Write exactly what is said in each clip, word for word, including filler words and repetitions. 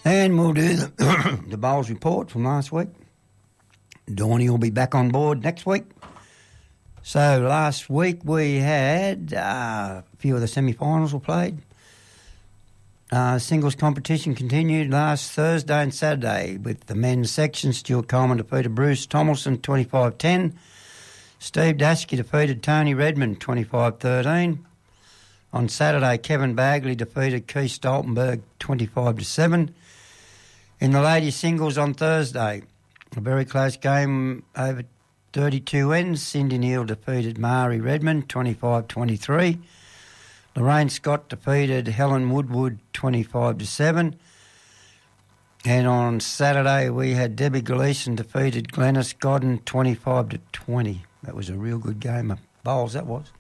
And we'll do the, the bowls report from last week. Dawny will be back on board next week. So last week we had uh, a few of the semi-finals were played. Uh, singles competition continued last Thursday and Saturday with the men's section. Stuart Coleman defeated Bruce Tomlinson twenty-five ten. Steve Daskey defeated Tony Redmond twenty-five thirteen. On Saturday, Kevin Bagley defeated Keith Stoltenberg twenty-five to seven. In the ladies' singles on Thursday, a very close game over thirty-two ends. Cindy Neal defeated Mari Redmond twenty-five twenty-three. Lorraine Scott defeated Helen Woodward twenty-five to seven. And on Saturday, we had Debbie Gleeson defeated Glenys Godden twenty-five to twenty. That was a real good game of bowls, that was.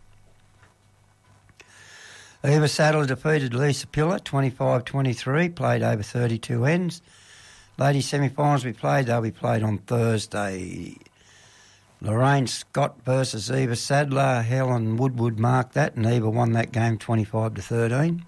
Eva Sadler defeated Lisa Pillar twenty-five twenty-three, played over thirty-two ends. Ladies semi-finals we played, they'll be played on Thursday. Lorraine Scott versus Eva Sadler. Helen Woodward marked that, and Eva won that game twenty-five to thirteen.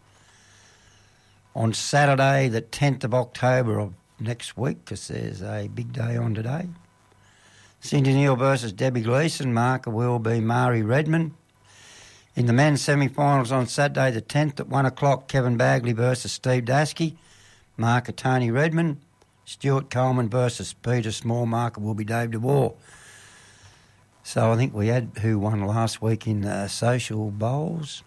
On Saturday, the tenth of October of next week, because there's a big day on today, Cindy Neal versus Debbie Gleeson. Marker will be Mari Redmond. In the men's semi-finals on Saturday, the tenth at one o'clock, Kevin Bagley versus Steve Daskey. Marker Tony Redmond. Stuart Coleman versus Peter Small. Marker will be Dave DeWar. So I think we had who won last week in uh, social bowls.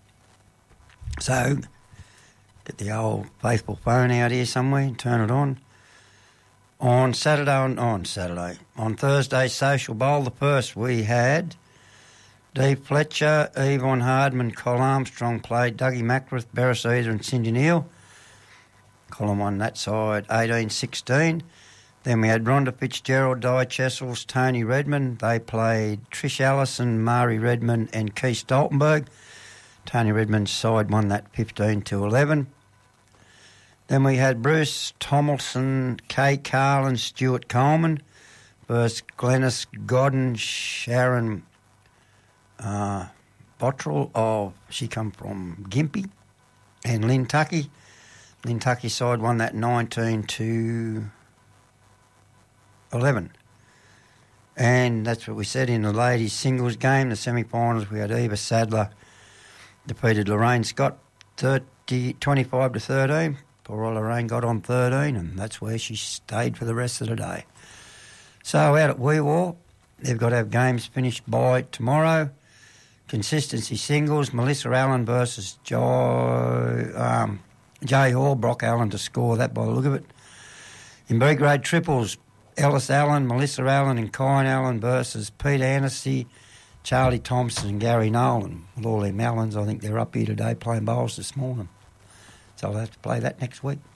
So get the old faithful phone out here somewhere and turn it on. On Saturday, on, on Saturday, on Thursday, social bowl, the first we had Dee Fletcher, Yvonne Hardman, Col Armstrong played, Dougie Mackworth, Beresida and Cindy Neal. Column on that side, eighteen sixteen. Then we had Rhonda Fitzgerald, Di Chessels, Tony Redmond. They played Trish Allison, Mari Redmond and Keith Stoltenberg. Tony Redmond's side won that fifteen to eleven. Then we had Bruce Tomlinson, Kay Carlin, Stuart Coleman versus Glenys Godden, Sharon uh, Bottrell of, she come from Gympie, and Lynn Tuckey. Lynn Tuckey's side won that nineteen to eleven. And that's what we said in the ladies' singles game. The semi-finals, we had Eva Sadler defeated Lorraine Scott thirty, twenty-five to thirteen. Poor old Lorraine got on thirteen, and that's where she stayed for the rest of the day. So out at Wee Waa, they've got to have games finished by tomorrow. Consistency singles, Melissa Allen versus Joy... Um, Jay Hall, Brock Allen to score that by the look of it. In B grade triples, Ellis Allen, Melissa Allen and Kyan Allen versus Peter Hennessy, Charlie Thompson and Gary Nolan. With all them Allens, I think they're up here today playing bowls this morning. So I'll have to play that next week.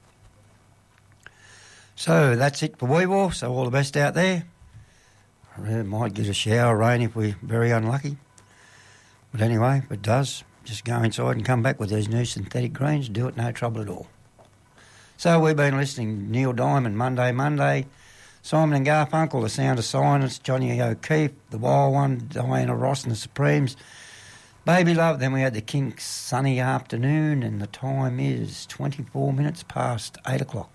So that's it for Wee Waa. So all the best out there. I might get a shower rain if we're very unlucky. But anyway, if it does, just go inside and come back with these new synthetic greens. Do it, no trouble at all. So we've been listening to Neil Diamond, Monday, Monday. Simon and Garfunkel, The Sound of Silence. Johnny O'Keefe, The Wild One. Diana Ross and the Supremes. Baby Love. Then we had the Kinks, Sunny Afternoon. And the time is twenty-four minutes past eight o'clock.